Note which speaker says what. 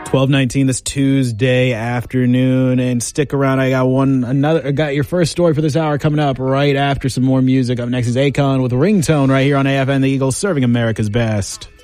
Speaker 1: 12:19 this Tuesday afternoon, and stick around. I got your first story for this hour coming up right after some more music. Up next is Akon with Ringtone right here on AFN The Eagle, serving America's best.